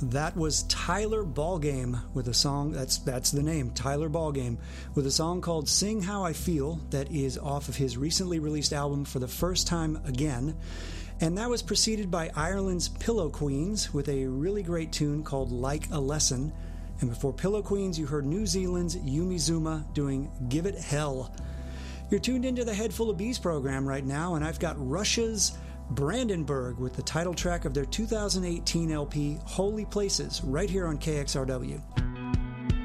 That was Tyler Ballgame with a song, that's the name, Tyler Ballgame, with a song called Sing How I Feel that is off of his recently released album For the First Time Again. And that was preceded by Ireland's Pillow Queens with a really great tune called Like a Lesson. And before Pillow Queens, you heard New Zealand's Yumi Zuma doing Give It Hell. You're tuned into the Head Full of Bees program right now, and I've got Russia's Brandenburg with the title track of their 2018 LP, Holy Places, right here on KXRW.